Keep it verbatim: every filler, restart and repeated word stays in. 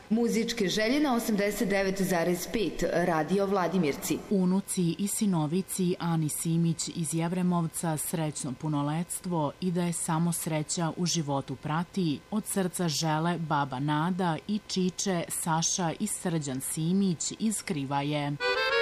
Muzičke želje na osamdeset devet zarez pet Radio Vladimirci. Unuci i sinovici Ani Simić iz Jevremovca srećno punoletstvo i da je samo sreća u životu prati. Od srca žele baba Nada i čiče Saša i Srđan Simić iz Krivaje.